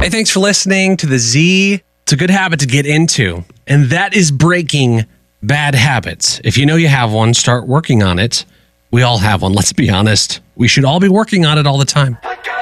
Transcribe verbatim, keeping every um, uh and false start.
Hey, thanks for listening to the Z. It's a good habit to get into, and that is breaking bad habits. If you know you have one, start working on it. We all have one. Let's be honest. We should all be working on it all the time.